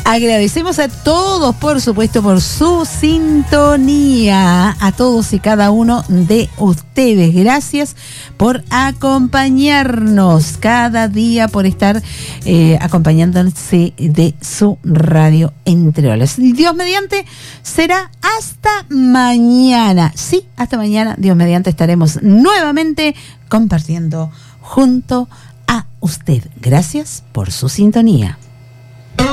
Agradecemos a todos, por supuesto, por su sintonía, a todos y cada uno de ustedes. Gracias por acompañarnos cada día, por estar acompañándose de su radio Entre Olas. Dios mediante, será hasta mañana. Sí, hasta mañana, Dios mediante, estaremos nuevamente compartiendo junto a usted. Gracias por su sintonía.